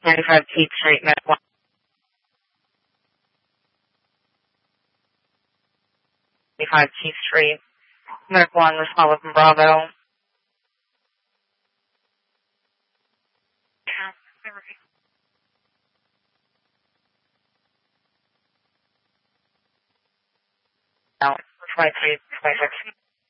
95 Keith Street, Medic 1. 95 Keith Street, Medic 1, respond from Bravo. No, 23, 26.